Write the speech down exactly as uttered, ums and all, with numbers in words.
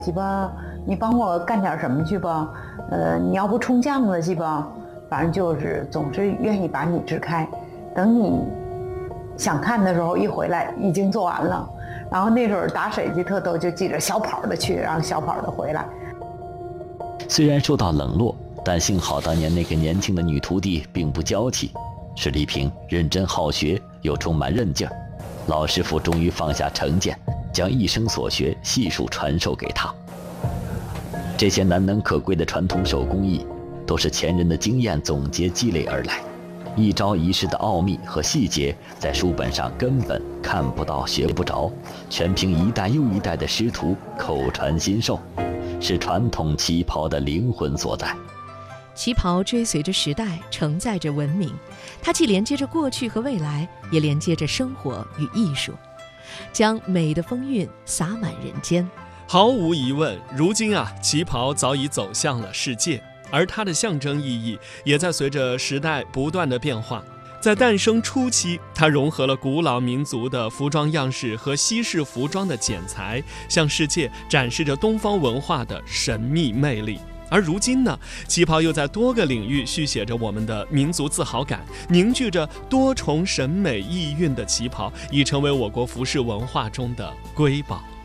去吧，你帮我干点什么去吧，呃，你要不冲酱子去吧，反正就是总是愿意把你支开。等你想看的时候一回来，已经做完了。然后那时候打水去特逗，就记着小跑的去，然后小跑的回来。 虽然受到冷落，但幸好当年那个年轻的女徒弟并不娇气，史丽萍认真好学又充满韧劲儿。老师傅终于放下成见，将一生所学悉数传授给他。这些难能可贵的传统手工艺，都是前人的经验总结积累而来，一招一式的奥秘和细节，在书本上根本看不到、学不着，全凭一代又一代的师徒口传心授，是传统旗袍的灵魂所在。 旗袍追随着时代，承载着文明，它既连接着过去和未来，也连接着生活与艺术，将美的风韵洒满人间。 毫无疑问，如今啊，旗袍早已走向了世界，而它的象征意义也在随着时代不断的变化。在诞生初期，它融合了古老民族的服装样式和西式服装的剪裁，向世界展示着东方文化的神秘魅力。而如今呢，旗袍又在多个领域续写着我们的民族自豪感，凝聚着多重审美意蕴的旗袍已成为我国服饰文化中的瑰宝。